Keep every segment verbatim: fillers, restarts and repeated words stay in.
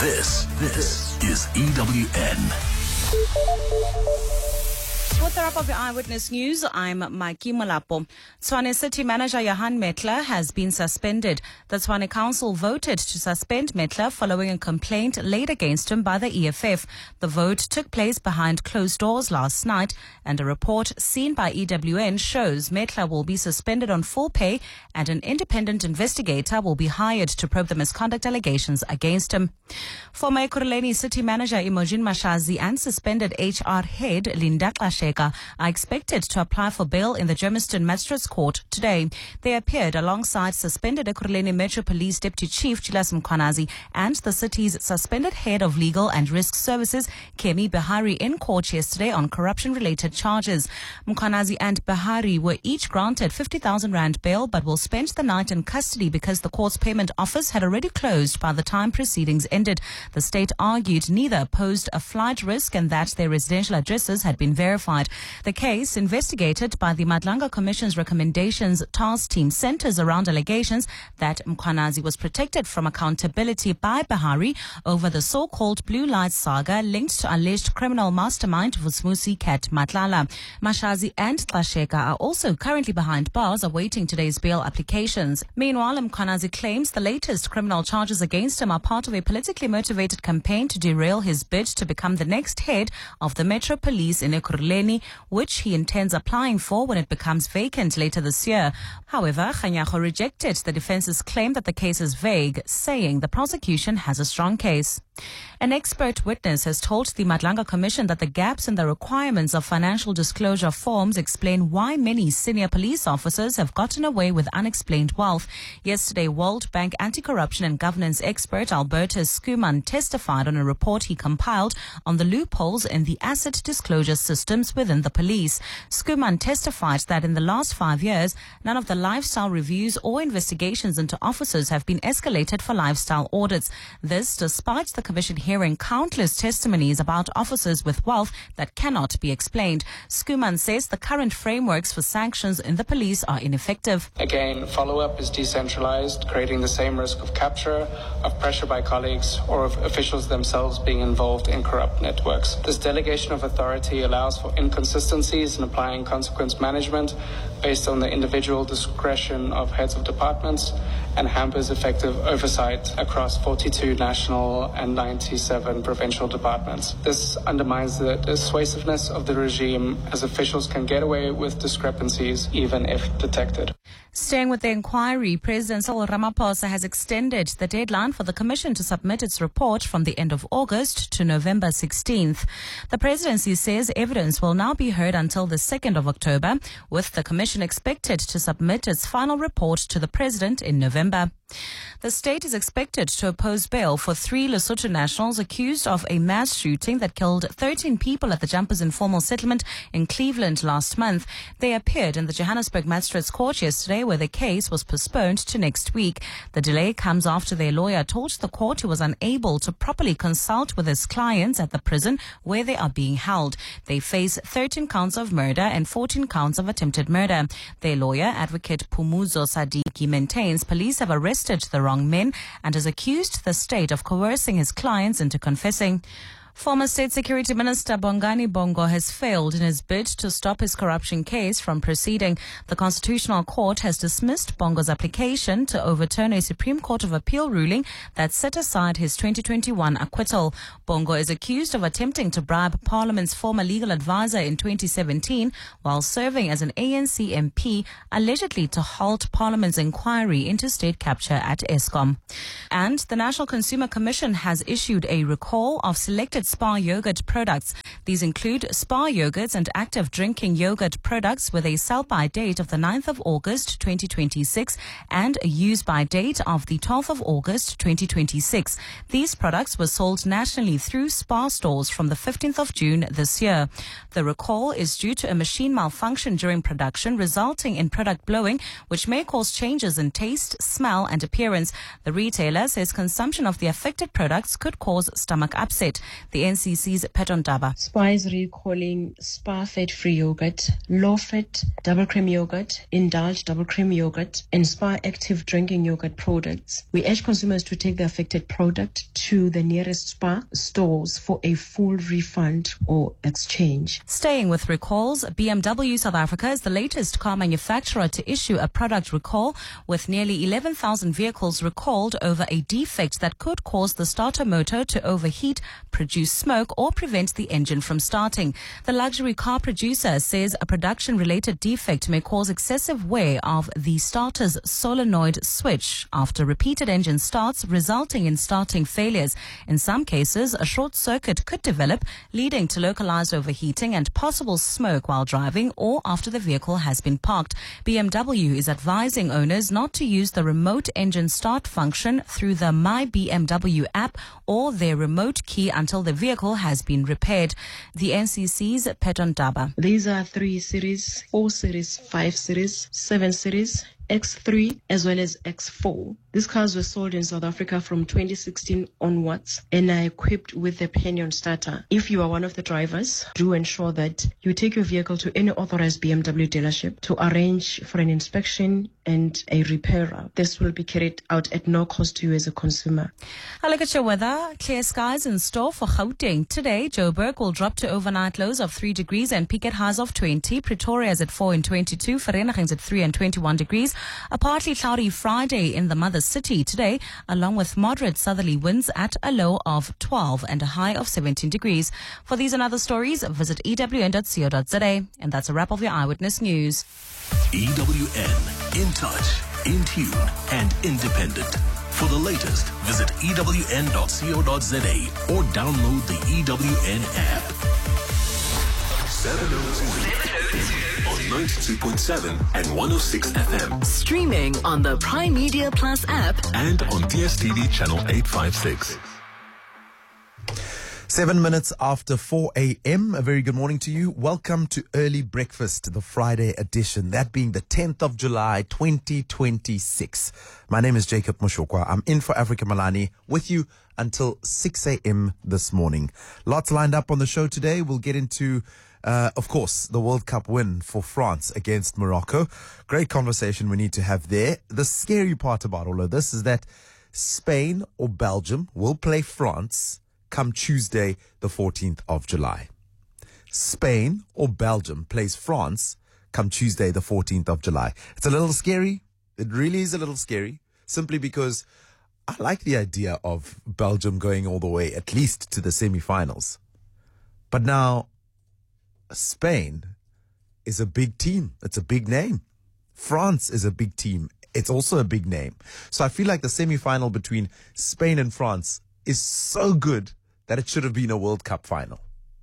This, this is E W N. With the wrap of your Eyewitness News, I'm Mikey Molapo. Tshwane City Manager Johan Metler has been suspended. The Tshwane Council voted to suspend Metler following a complaint laid against him by the E F F. The vote took place behind closed doors last night, and a report seen by E W N shows Metler will be suspended on full pay and an independent investigator will be hired to probe the misconduct allegations against him. Former Ekurhuleni City Manager Imogen Mashazi and suspended H R head Linda Xasheka are expected to apply for bail in the Germiston Magistrates Court today. They appeared alongside suspended Ekurhuleni Metro Police Deputy Chief Julius Mkhwanazi and the city's suspended head of Legal and Risk Services, Kemi Behari, in court yesterday on corruption-related charges. Mkhwanazi and Behari were each granted fifty thousand rand bail but will spend the night in custody because the court's payment office had already closed by the time proceedings ended. The state argued neither posed a flight risk and that their residential addresses had been verified. The case, investigated by the Madlanga Commission's recommendations task team, centers around allegations that Mkhwanazi was protected from accountability by Behari over the so-called Blue Light saga linked to alleged criminal mastermind Vusimuzi Cat Matlala. Mashazi and Xasheka are also currently behind bars awaiting today's bail applications. Meanwhile, Mkhwanazi claims the latest criminal charges against him are part of a politically motivated campaign to derail his bid to become the next head of the Metro Police in Ekurhuleni, which he intends applying for when it becomes vacant later this year. However, Kganyago rejected the defense's claim that the case is vague, saying the prosecution has a strong case. An expert witness has told the Madlanga Commission that the gaps in the requirements of financial disclosure forms explain why many senior police officers have gotten away with unexplained wealth. Yesterday, World Bank anti-corruption and governance expert Albertus Schoeman testified on a report he compiled on the loopholes in the asset disclosure systems within the police. Schoeman testified that in the last five years, none of the lifestyle reviews or investigations into officers have been escalated for lifestyle audits. This despite the Commission hearing countless testimonies about officers with wealth that cannot be explained. Schoeman says the current frameworks for sanctions in the police are ineffective. Again, follow-up is decentralized, creating the same risk of capture, of pressure by colleagues, or of officials themselves being involved in corrupt networks. This delegation of authority allows for inconsistencies in applying consequence management based on the individual discretion of heads of departments and hampers effective oversight across forty-two national and ninety-seven provincial departments. This undermines the dissuasiveness of the regime as officials can get away with discrepancies even if detected. Staying with the inquiry, President Cyril Ramaphosa has extended the deadline for the Commission to submit its report from the end of August to November sixteenth. The presidency says evidence will now be heard until the second of October, with the Commission expected to submit its final report to the President in November. The state is expected to oppose bail for three Lesotho nationals accused of a mass shooting that killed thirteen people at the Jumpers Informal Settlement in Cleveland last month. They appeared in the Johannesburg Magistrates Court yesterday, where the case was postponed to next week. The delay comes after their lawyer told the court he was unable to properly consult with his clients at the prison where they are being held. They face thirteen counts of murder and fourteen counts of attempted murder. Their lawyer, Advocate Phumuzo Sadiki, maintains police have arrested the wrong men and has accused the state of coercing his clients into confessing. Former State Security Minister Bongani Bongo has failed in his bid to stop his corruption case from proceeding. The Constitutional Court has dismissed Bongo's application to overturn a Supreme Court of Appeal ruling that set aside his twenty twenty-one acquittal. Bongo is accused of attempting to bribe Parliament's former legal advisor in twenty seventeen while serving as an A N C M P, allegedly to halt Parliament's inquiry into state capture at Eskom. And the National Consumer Commission has issued a recall of selected Spar yogurt products. These include Spar yogurts and active drinking yogurt products with a sell-by date of the ninth of August twenty twenty-six and a use-by date of the twelfth of August twenty twenty-six. These products were sold nationally through Spar stores from the fifteenth of June this year. The recall is due to a machine malfunction during production, resulting in product blowing, which may cause changes in taste, smell, and appearance. The retailer says consumption of the affected products could cause stomach upset. The The N C C's Peton Daba. SPAR is recalling SPAR fat-free yogurt, low-fat double cream yogurt, Indulge double cream yogurt, and SPAR active drinking yogurt products. We urge consumers to take the affected product to the nearest SPAR stores for a full refund or exchange. Staying with recalls, B M W South Africa is the latest car manufacturer to issue a product recall, with nearly eleven thousand vehicles recalled over a defect that could cause the starter motor to overheat, produce smoke, or prevent the engine from starting. The luxury car producer says a production-related defect may cause excessive wear of the starter's solenoid switch after repeated engine starts, resulting in starting failures. In some cases, a short circuit could develop, leading to localized overheating and possible smoke while driving or after the vehicle has been parked. B M W is advising owners not to use the remote engine start function through the My B M W app or their remote key until the vehicle has been repaired. The N C C's Peton Daba. These are three series, four series, five series, seven series, X three as well as X four. These cars were sold in South Africa from twenty sixteen onwards and are equipped with a pinion starter. If you are one of the drivers, do ensure that you take your vehicle to any authorized B M W dealership to arrange for an inspection and a repairer. This will be carried out at no cost to you as a consumer. I look at your weather. Clear skies in store for Gauteng. Today, Joburg will drop to overnight lows of three degrees and peak at highs of twenty. Pretoria is at four and twenty-two. Vereeniging is at three and twenty-one degrees. A partly cloudy Friday in the mother city today, along with moderate southerly winds at a low of twelve and a high of seventeen degrees. For these and other stories, visit E W N dot co dot za. And that's a wrap of your Eyewitness News. E W N, in touch, in tune, and independent. For the latest, visit E W N dot co dot za or download the E W N app. seven oh two on ninety-two point seven and one oh six F M. Streaming on the Prime Media Plus app and on D S T V channel eight fifty-six. Seven minutes after four a.m. A very good morning to you. Welcome to Early Breakfast, the Friday edition, that being the tenth of July, twenty twenty-six. My name is Jacob Mushokwa. I'm in for Africa Malani with you until six a.m. this morning. Lots lined up on the show today. We'll get into Uh, of course, the World Cup win for France against Morocco. Great conversation we need to have there. The scary part about all of this is that Spain or Belgium will play France come Tuesday, the fourteenth of July. Spain or Belgium plays France come Tuesday, the fourteenth of July. It's a little scary. It really is a little scary, simply because I like the idea of Belgium going all the way, at least to the semi-finals. But now, Spain is a big team. It's a big name. France is a big team. It's also a big name. So I feel like the semi-final between Spain and France is so good that it should have been a World Cup final.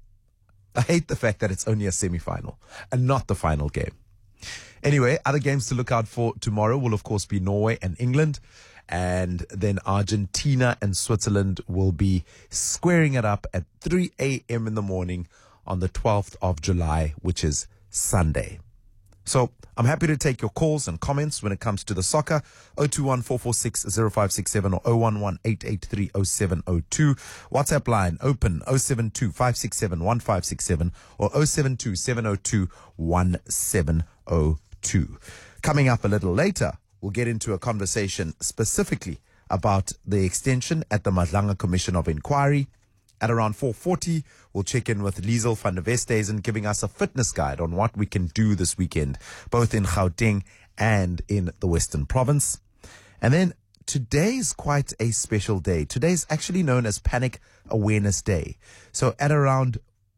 I hate the fact that it's only a semi-final and not the final game. Anyway, other games to look out for tomorrow will, of course, be Norway and England. And then Argentina and Switzerland will be squaring it up at three a.m. in the morning on the twelfth of July, which is Sunday. So I'm happy to take your calls and comments when it comes to the soccer. oh two one, four four six, oh five six seven or oh one one, eight eight three, oh seven oh two. WhatsApp line open oh seven two, five six seven, one five six seven or oh seven two, seven oh two, one seven oh two. Coming up a little later, we'll get into a conversation specifically about the extension at the Madlanga Commission of Inquiry. At around four forty, we'll check in with Liesel van der Westhuizen, giving us a fitness guide on what we can do this weekend, both in Gauteng and in the Western Province. And then today is quite a special day. Today is actually known as Panic Awareness Day. So at around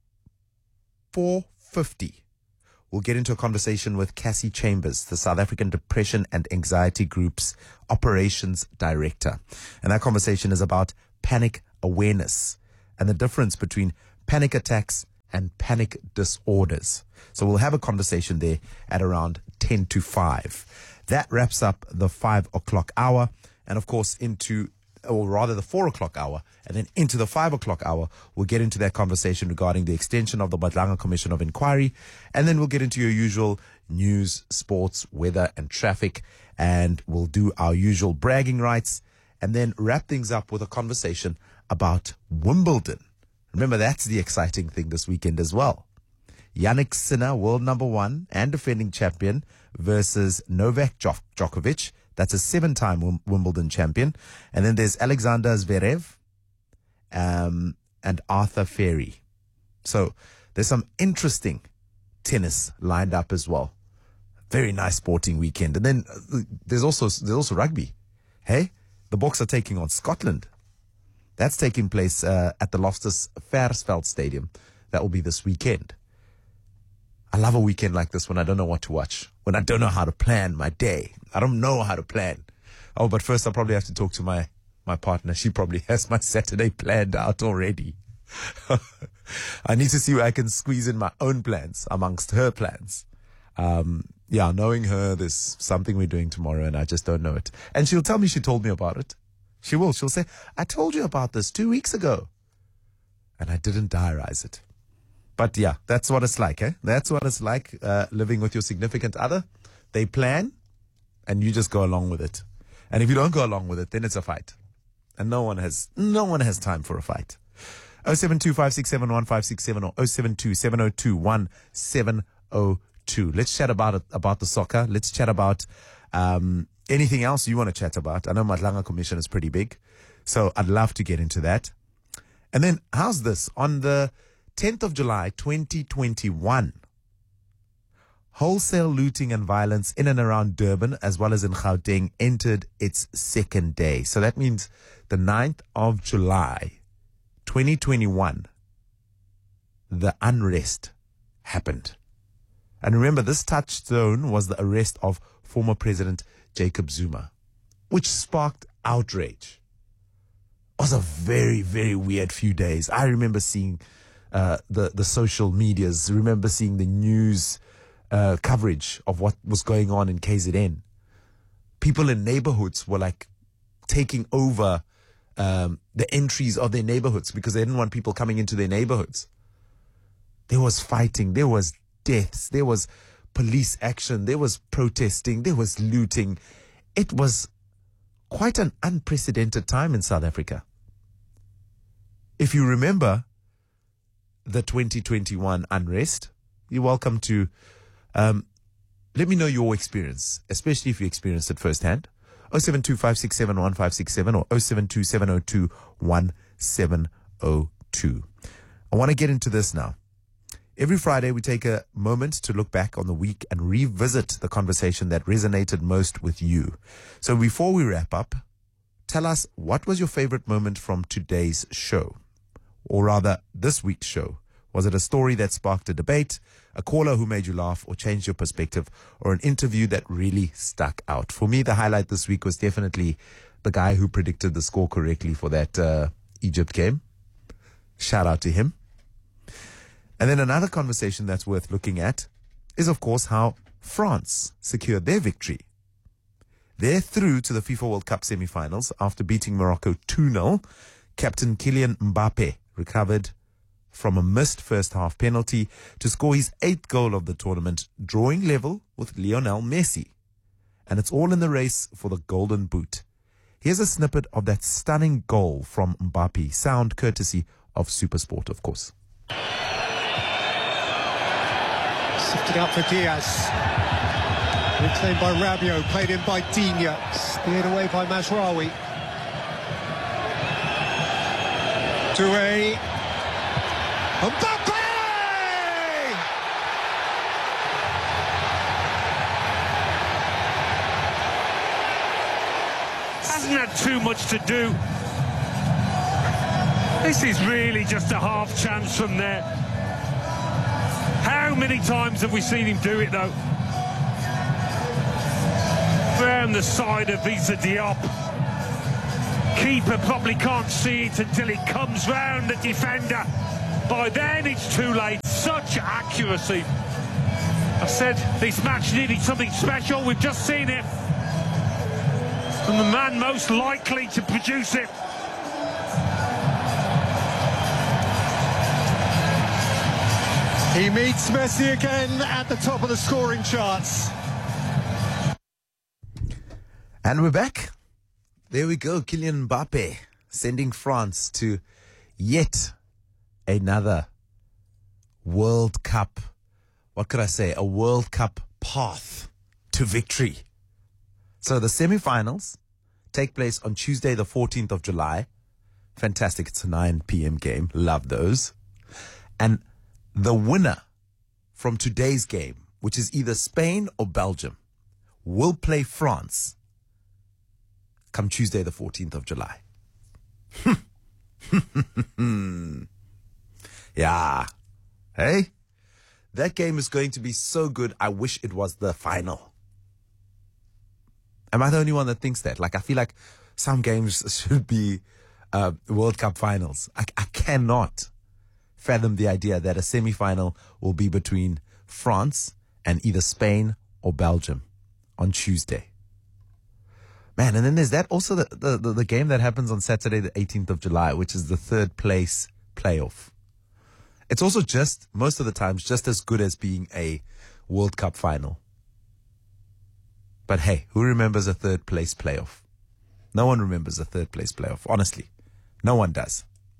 four fifty, we'll get into a conversation with Cassie Chambers, the South African Depression and Anxiety Group's Operations Director. And that conversation is about panic awareness and the difference between panic attacks and panic disorders. So we'll have a conversation there at around ten to five. That wraps up the five o'clock hour. And of course, into, or rather the four o'clock hour, and then into the five o'clock hour, we'll get into that conversation regarding the extension of the Madlanga Commission of Inquiry. And then we'll get into your usual news, sports, weather, and traffic. And we'll do our usual bragging rights, and then wrap things up with a conversation about Wimbledon. Remember, that's the exciting thing this weekend as well. Yannick Sinner, world number one and defending champion, versus Novak Djok- Djokovic. That's a seven-time Wim- Wimbledon champion. And then there's Alexander Zverev um, and Arthur Ferry. So there's some interesting tennis lined up as well. Very nice sporting weekend. And then uh, there's also there's also rugby. Hey, the Boks are taking on Scotland. That's taking place uh, at the Loftus Versfeld Stadium. That will be this weekend. I love a weekend like this when I don't know what to watch, when I don't know how to plan my day. I don't know how to plan. Oh, but first I probably have to talk to my, my partner. She probably has my Saturday planned out already. I need to see where I can squeeze in my own plans amongst her plans. Um, yeah, knowing her, there's something we're doing tomorrow and I just don't know it. And she'll tell me she told me about it. She will. She'll say, I told you about this two weeks ago. And I didn't diarize it. But yeah, that's what it's like, eh? That's what it's like uh, living with your significant other. They plan, and you just go along with it. And if you don't go along with it, then it's a fight. And no one has no one has time for a fight. oh seven two, five six seven, one five six seven or oh seven two, seven oh two, one seven oh two. Let's chat about it, about the soccer. Let's chat about um, anything else you want to chat about. I know Matlanga Commission is pretty big, so I'd love to get into that. And then, how's this? On the tenth of July, twenty twenty-one, wholesale looting and violence in and around Durban, as well as in Gauteng, entered its second day. So that means the ninth of July, twenty twenty-one, the unrest happened. And remember, this touchstone was the arrest of former President Jacob Zuma, which sparked outrage. It was a very, very weird few days. I remember seeing uh, the, the social medias, remember seeing the news uh, coverage of what was going on in K Z N. People in neighborhoods were like taking over um, the entries of their neighborhoods because they didn't want people coming into their neighborhoods. There was fighting, there was deaths, there was police action, there was protesting, there was looting. It was quite an unprecedented time in South Africa. If you remember the twenty twenty-one unrest, you're welcome to um, let me know your experience, especially if you experienced it firsthand. oh seven two, five six seven, one five six seven or oh seven two, seven oh two, one seven oh two. I want to get into this now. Every Friday, we take a moment to look back on the week and revisit the conversation that resonated most with you. So before we wrap up, tell us, what was your favorite moment from today's show? Or rather, this week's show. Was it a story that sparked a debate, a caller who made you laugh or changed your perspective, or an interview that really stuck out? For me, the highlight this week was definitely the guy who predicted the score correctly for that uh, Egypt game. Shout out to him. And then another conversation that's worth looking at is, of course, how France secured their victory. They're through to the FIFA World Cup semi-finals after beating Morocco two nil. Captain Kylian Mbappe recovered from a missed first-half penalty to score his eighth goal of the tournament, drawing level with Lionel Messi. And it's all in the race for the Golden Boot. Here's a snippet of that stunning goal from Mbappe, sound courtesy of SuperSport, of course. Sifted out for Diaz. Reclaimed by Rabiot, played in by Digne. Steered away by Mazraoui. Touré. Mbappe! Hasn't had too much to do. This is really just a half chance from there. How many times have we seen him do it, though? Round the side of Issa Diop. Keeper probably can't see it until it comes round the defender. By then, it's too late. Such accuracy. I said this match needed something special. We've just seen it. And the man most likely to produce it. He meets Messi again at the top of the scoring charts. And we're back. There we go. Kylian Mbappe sending France to yet another World Cup, what could I say, a World Cup path to victory. So the semifinals take place on Tuesday, the fourteenth of July. Fantastic. It's a nine p.m. game. Love those. And the winner from today's game, which is either Spain or Belgium, will play France come Tuesday, the fourteenth of July. Yeah. Hey, that game is going to be so good. I wish it was the final. Am I the only one that thinks that? Like, I feel like some games should be uh, World Cup finals. I, I cannot fathom the idea that a semi-final will be between France and either Spain or Belgium on Tuesday. Man, and then there's that also the, the, the, the game that happens on Saturday, the eighteenth of July, which is the third place playoff. It's also just, most of the times, just as good as being a World Cup final. But hey, who remembers a third place playoff? No one remembers a third place playoff, honestly. No one does.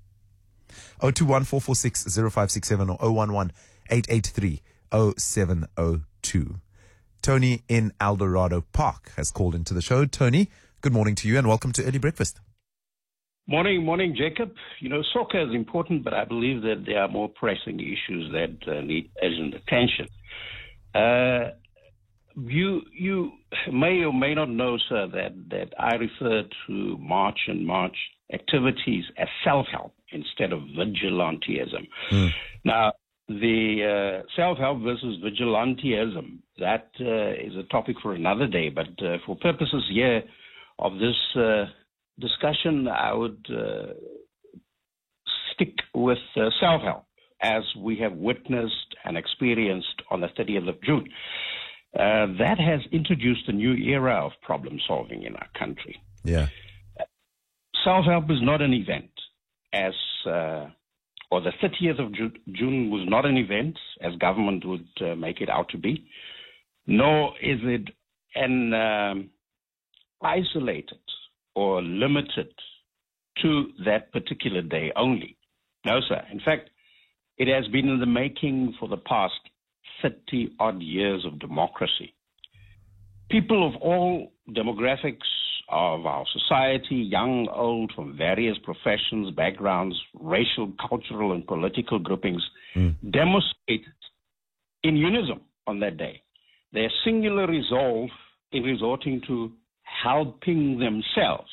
oh two one, four four six, zero five six seven or oh one one, eight eight three, oh seven oh two. Tony in Eldorado Park has called into the show. Tony, good morning to you and welcome to Early Breakfast. Morning, morning, Jacob. You know, soccer is important, but I believe that there are more pressing issues that uh, need urgent attention. Uh, you you may or may not know, sir, that, that I refer to March and March activities as self-help instead of vigilantism. Mm. Now, the uh, self-help versus vigilantism, that uh, is a topic for another day, but uh, for purposes here of this uh, discussion, I would uh, stick with uh, self-help as we have witnessed and experienced on the thirtieth of June. Uh, that has introduced a new era of problem solving in our country. Yeah. Self-help is not an event, as uh, or the thirtieth of June was not an event, as government would uh, make it out to be, nor is it an um, isolated or limited to that particular day only. No, sir. In fact, it has been in the making for the past thirty-odd years of democracy. People of all demographics of our society, young, old, from various professions, backgrounds, racial, cultural, and political groupings, mm. demonstrated in unison on that day their singular resolve in resorting to helping themselves.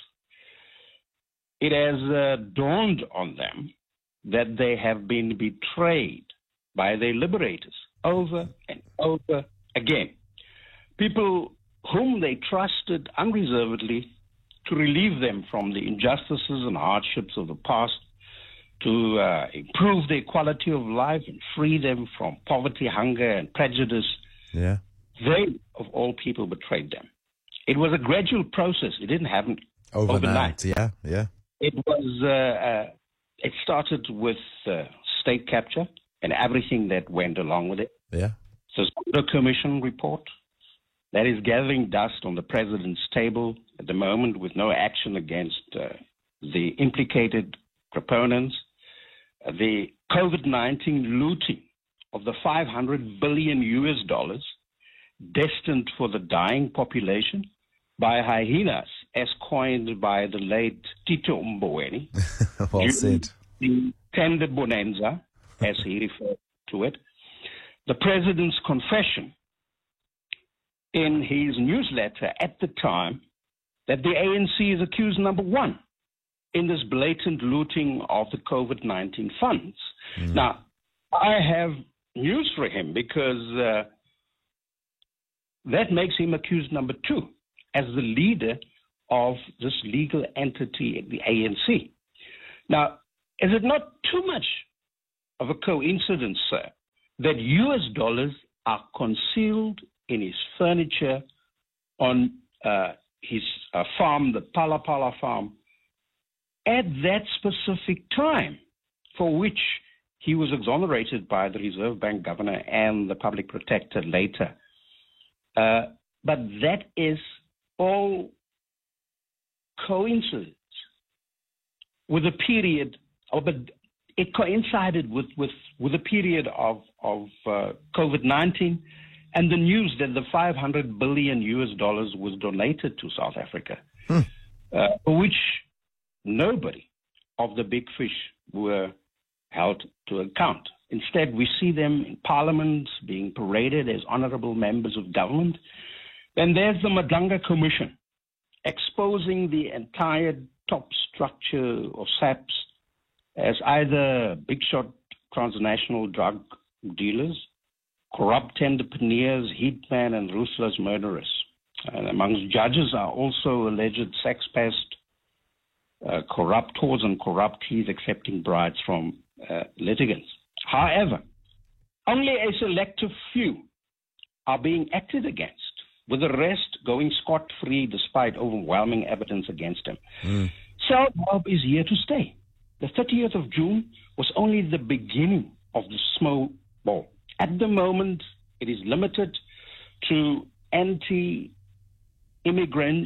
It has uh, dawned on them that they have been betrayed by their liberators over and over again. People whom they trusted unreservedly to relieve them from the injustices and hardships of the past, to uh, improve their quality of life and free them from poverty, hunger, and prejudice. Yeah. They, of all people, betrayed them. It was a gradual process. It didn't happen overnight. overnight. Yeah, yeah. It was. Uh, uh, it started with uh, state capture and everything that went along with it. Yeah. The Zondo Commission report that is gathering dust on the president's table at the moment, with no action against uh, the implicated proponents. Uh, the COVID nineteen looting of the five hundred billion U S dollars destined for the dying population by hyenas, as coined by the late Tito Mboweni. Well said. The tender bonanza, as he referred to it. The president's confession in his newsletter at the time that the A N C is accused number one in this blatant looting of the COVID nineteen funds. Mm. Now, I have news for him, because uh, that makes him accused number two as the leader of this legal entity, the A N C. Now, is it not too much of a coincidence, sir, that U S dollars are concealed in his furniture on uh, his uh, farm, the Pala Pala farm, at that specific time, for which he was exonerated by the Reserve Bank governor and the public protector later. Uh, but that is all coincidence with a period of, a, it coincided with, with, with a period of, of uh, COVID nineteen and the news that the five hundred billion U S dollars was donated to South Africa, hmm. uh, for which nobody of the big fish were held to account. Instead, we see them in Parliament being paraded as honorable members of government. Then there's the Madanga Commission, exposing the entire top structure of SAPS as either big shot transnational drug dealers, corrupt entrepreneurs, hitmen, and ruthless murderers. And amongst judges are also alleged sex pests, uh, corruptors, and corruptees accepting bribes from uh, litigants. However, only a selective few are being acted against, with the rest going scot-free despite overwhelming evidence against them. Mm. Self-help is here to stay. The thirtieth of June was only the beginning of the snowball. At the moment, it is limited to anti-immigrant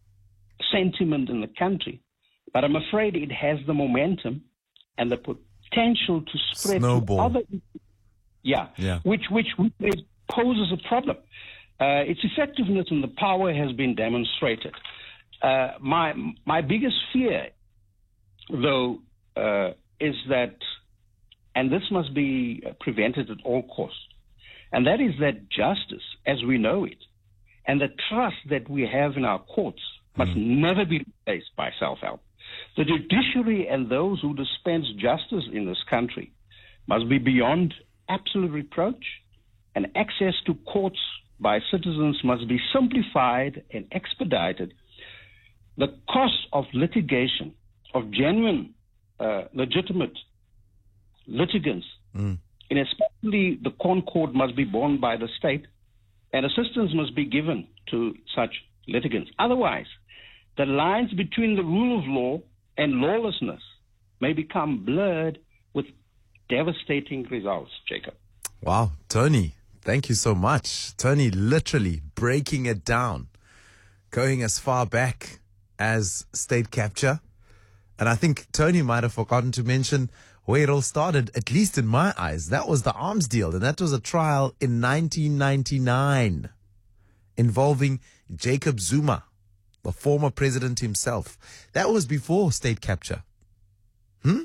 sentiment in the country, but I'm afraid it has the momentum and the potential to spread Snowball. to other, yeah, yeah. which which, which poses a problem. Uh, its effectiveness and the power has been demonstrated. Uh, my my biggest fear, though, uh, is that, and this must be prevented at all costs, and that is that justice, as we know it, and the trust that we have in our courts must mm. never be replaced by self-help. The judiciary and those who dispense justice in this country must be beyond absolute reproach, and access to courts by citizens must be simplified and expedited. The cost of litigation, of genuine, uh, legitimate litigants, mm. and especially the concord, must be borne by the state, and assistance must be given to such litigants. Otherwise, the lines between the rule of law and lawlessness may become blurred with devastating results, Jacob. Wow, Tony, thank you so much. Tony literally breaking it down, going as far back as state capture. And I think Tony might have forgotten to mention where it all started, at least in my eyes. That was the arms deal, and that was a trial in nineteen ninety-nine involving Jacob Zuma, the former president himself. That was before state capture. Hmm?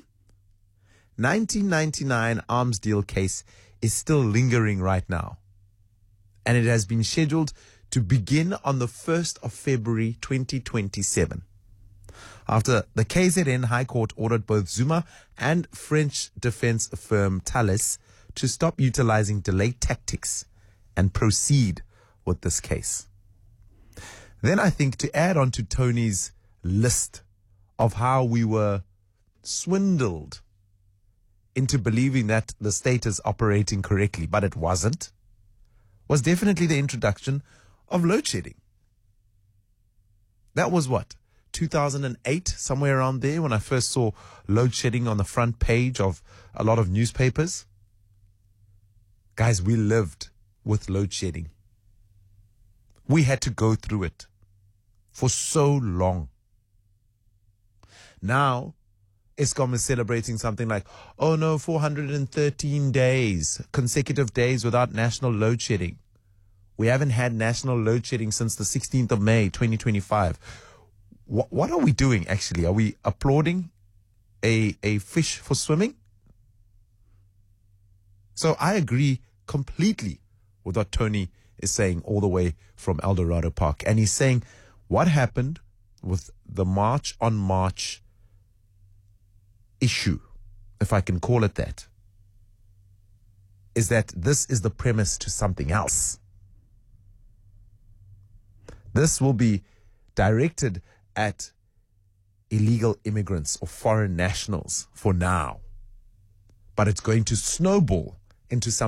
nineteen ninety-nine arms deal case is still lingering right now. And it has been scheduled to begin on the first of February twenty twenty-seven. After the K Z N High Court ordered both Zuma and French defense firm Thales to stop utilizing delay tactics and proceed with this case. Then I think, to add on to Tony's list of how we were swindled into believing that the state is operating correctly, but it wasn't, was definitely the introduction of load shedding. That was what, two thousand eight, somewhere around there, when I first saw load shedding on the front page of a lot of newspapers. Guys, we lived with load shedding. We had to go through it for so long. Now, Eskom is celebrating something like, oh no, four hundred thirteen days, consecutive days without national load shedding. We haven't had national load shedding since the sixteenth of May, twenty twenty-five. What, what are we doing, actually? Are we applauding a, a fish for swimming? So I agree completely with what Tony is saying all the way from Eldorado Park. And he's saying what happened with the March on March issue, if I can call it that, is that this is the premise to something else. This will be directed at illegal immigrants or foreign nationals for now, but it's going to snowball into something